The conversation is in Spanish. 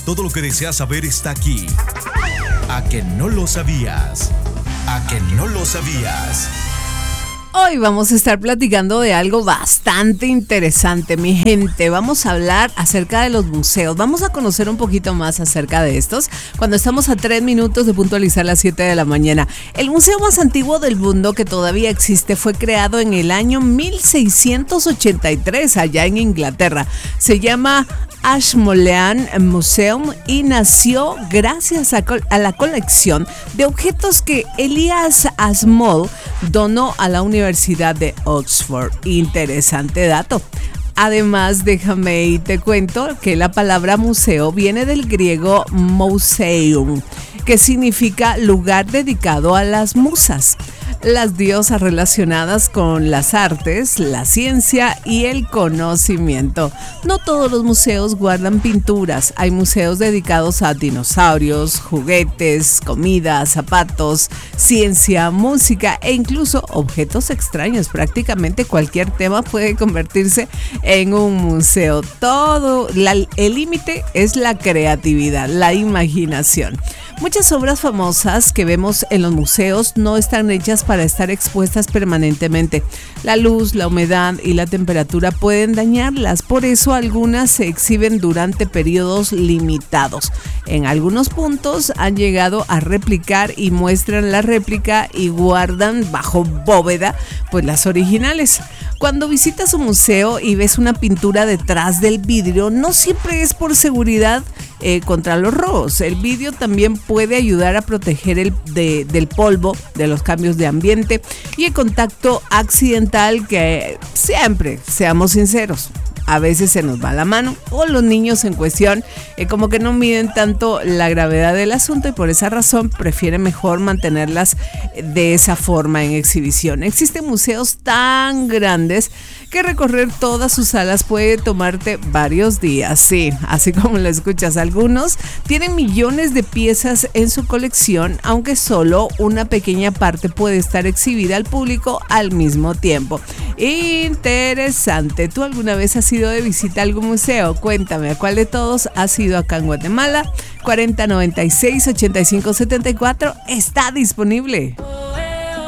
Todo lo que deseas saber está aquí. ¿A que no lo sabías? ¿A que no lo sabías? Hoy vamos a estar platicando de algo bastante interesante, mi gente. Vamos a hablar acerca de los museos. Vamos a conocer un poquito más acerca de estos cuando estamos a 3 minutos de puntualizar las 7 de la mañana. El museo más antiguo del mundo que todavía existe fue creado en el año 1683 allá en Inglaterra. Se llama Ashmolean Museum y nació gracias a la colección de objetos que Elias Ashmole donó a la Universidad de Oxford. Interesante dato. Además, déjame y te cuento que la palabra museo viene del griego mouseum, que significa lugar dedicado a las musas, las diosas relacionadas con las artes, la ciencia y el conocimiento. No todos los museos guardan pinturas. Hay museos dedicados a dinosaurios, juguetes, comida, zapatos, ciencia, música e incluso objetos extraños. Prácticamente cualquier tema puede convertirse en un museo. El límite es la creatividad, la imaginación. Muchas obras famosas que vemos en los museos no están hechas para estar expuestas permanentemente. La luz, la humedad y la temperatura pueden dañarlas, por eso algunas se exhiben durante periodos limitados. En algunos puntos han llegado a replicar y muestran la réplica y guardan bajo bóveda pues las originales. Cuando visitas un museo y ves una pintura detrás del vidrio, no siempre es por seguridad contra los robos. El vidrio también puede ayudar a proteger del polvo, de los cambios de ambiente y el contacto accidental que siempre, seamos sinceros, a veces se nos va la mano o los niños en cuestión como que no miden tanto la gravedad del asunto y por esa razón prefieren mejor mantenerlas de esa forma en exhibición. Existen museos tan grandes que recorrer todas sus salas puede tomarte varios días. Sí, así como lo escuchas, algunos tienen millones de piezas en su colección, aunque solo una pequeña parte puede estar exhibida al público al mismo tiempo. Interesante. ¿Tú alguna vez has ido de visita a algún museo? Cuéntame, ¿a cuál de todos has ido acá en Guatemala? 4096-8574 está disponible.